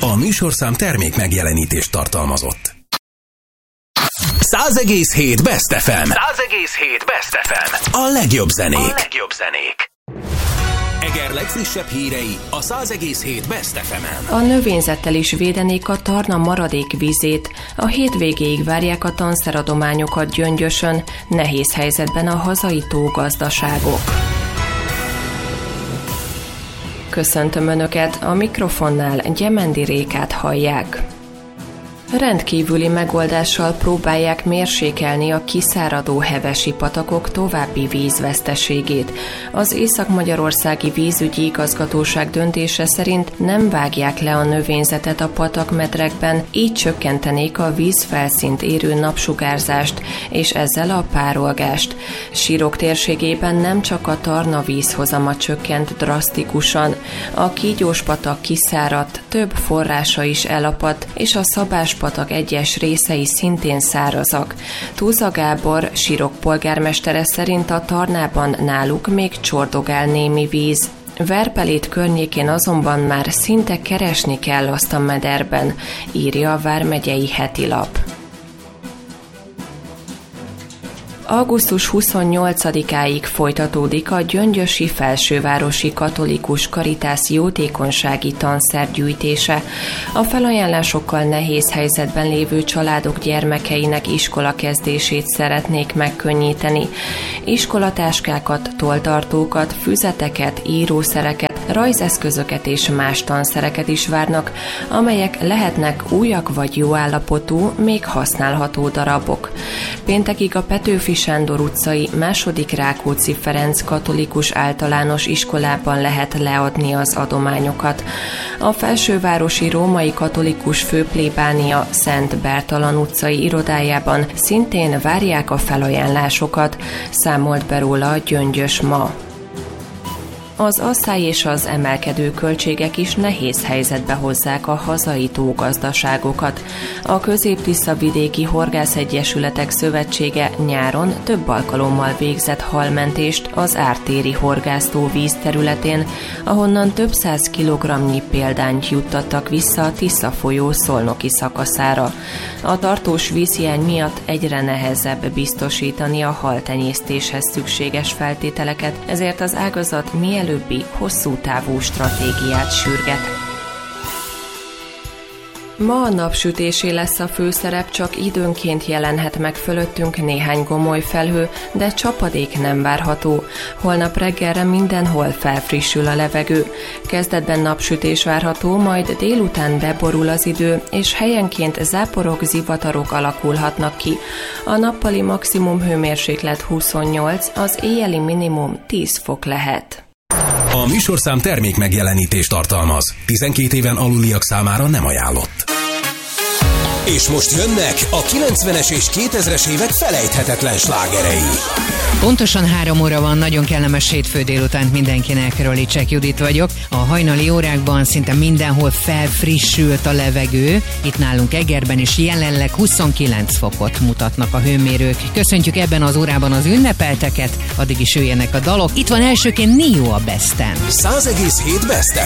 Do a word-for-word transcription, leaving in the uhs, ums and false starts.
A műsorszám termék megjelenítést tartalmazott. száz egész hét Best ef em. száz egész hét Best ef em. A legjobb zenék. A legjobb zenék. Eger legfrissebb hírei a száz egész hét Best ef emen. A növényzettel is védenék a Tarna maradék vízét. A hétvégéig várják a tanszeradományokat Gyöngyösön. Nehéz helyzetben a hazai tógazdaságok. Köszöntöm Önöket, a mikrofonnál Gyemendi Rékát hallják. Rendkívüli megoldással próbálják mérsékelni a kiszáradó hevesi patakok további vízveszteségét. Az Észak-Magyarországi Vízügyi Igazgatóság döntése szerint nem vágják le a növényzetet a patakmedrekben, így csökkentenék a vízfelszínt érő napsugárzást, és ezzel a párolgást. Sirok térségében nem csak a Tarna vízhozama csökkent drasztikusan, a Kígyós patak kiszáradt, több forrása is elapadt, és a Szabás patak egyes részei szintén szárazak. Túza Gábor, Sirok polgármestere szerint a Tarnában náluk még csordogál némi víz. Verpelét környékén azonban már szinte keresni kell azt a mederben, írja a Vármegyei Hetilap. augusztus huszonnyolcadikáig folytatódik a Gyöngyösi Felsővárosi Katolikus Karitász jótékonysági tanszer gyűjtése. A felajánlásokkal nehéz helyzetben lévő családok gyermekeinek iskolakezdését szeretnék megkönnyíteni. Iskolatáskákat, tolltartókat, füzeteket, írószereket, rajzeszközöket és más tanszereket is várnak, amelyek lehetnek újak vagy jó állapotú, még használható darabok. Péntekig a Petőfi Sándor utcai második Rákóczi Ferenc katolikus általános iskolában lehet leadni az adományokat. A Felsővárosi Római Katolikus Főplébánia Szent Bertalan utcai irodájában szintén várják a felajánlásokat, számolt be róla a Gyöngyös ma. Az asszály és az emelkedő költségek is nehéz helyzetbe hozzák a hazai tógazdaságokat. A Közép-Tiszavidéki Horgászegyesületek Szövetsége nyáron több alkalommal végzett halmentést az ártéri horgásztó vízterületén, ahonnan több száz kilogramnyi példányt juttattak vissza a Tisza folyó szolnoki szakaszára. A tartós vízhiány miatt egyre nehezebb biztosítani a haltenyésztéshez szükséges feltételeket, ezért az ágazat mielőbbi hosszú távú stratégiát sürget. Ma a napsütésé lesz a főszerep, csak időnként jelenhet meg fölöttünk néhány gomoly felhő, de csapadék nem várható. Holnap reggelre mindenhol felfrissül a levegő. Kezdetben napsütés várható, majd délután beborul az idő, és helyenként záporok, zivatarok alakulhatnak ki. A nappali maximum hőmérséklet huszonnyolc, az éjjeli minimum tíz fok lehet. A műsorszám termék megjelenítést tartalmaz. tizenkét éven aluliak számára nem ajánlott. És most jönnek a kilencvenes és kétezres évek felejthetetlen slágerei. Pontosan három óra van, nagyon kellemes hétfő délutánt mindenkinek, Rolicsek Judit vagyok. A hajnali órákban szinte mindenhol felfrissült a levegő, itt nálunk Egerben is jelenleg huszonkilenc fokot mutatnak a hőmérők. Köszöntjük ebben az órában az ünnepelteket, addig is jöjjenek a dalok. Itt van elsőként Nio a Besten. száz egész hét Best